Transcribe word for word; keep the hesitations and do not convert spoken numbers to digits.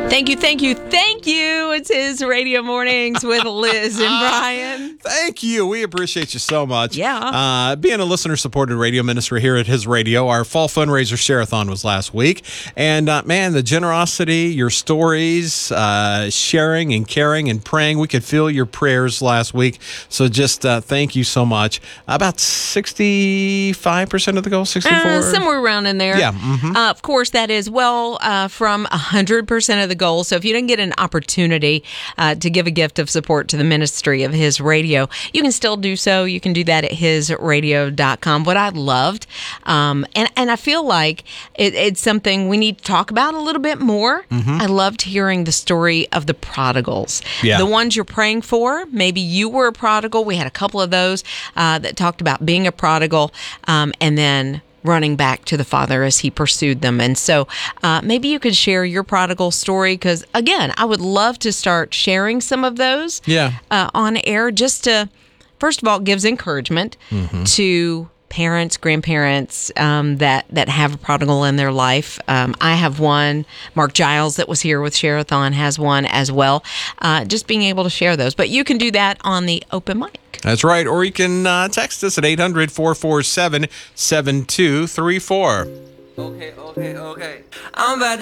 Thank you, thank you, thank you. It's his Radio Mornings with Liz and Brian. Thank you. We appreciate you so much. Yeah. Uh, being a listener-supported radio ministry here at His Radio, our fall fundraiser share-a-thon was last week. And, uh, man, the generosity, your stories, uh, sharing and caring and praying, we could feel your prayers last week. So just uh, thank you so much. About sixty-five percent of the goal, sixty-four? Uh, somewhere around in there. Yeah. Mm-hmm. Uh, of course, that is well uh, from one hundred percent of the goal. So if you didn't get an opportunity uh, to give a gift of support to the ministry of His Radio, you can still do so. You can do that at his radio dot com. What I loved, um, and, and I feel like it, it's something we need to talk about a little bit more. Mm-hmm. I loved hearing the story of the prodigals. Yeah. The ones you're praying for. Maybe you were a prodigal. We had a couple of those uh, that talked about being a prodigal um, and then running back to the Father as He pursued them. And so uh, maybe you could share your prodigal story, because, again, I would love to start sharing some of those Yeah. uh, on air, just to, first of all, it gives encouragement mm-hmm. to parents, grandparents um, that, that have a prodigal in their life. Um, I have one. Mark Giles, that was here with Share-a-thon, has one as well. Uh, just being able to share those. But you can do that on the open mic. That's right. Or you can uh, text us at eight hundred, four four seven, seven two three four. Okay, okay, okay. I'm about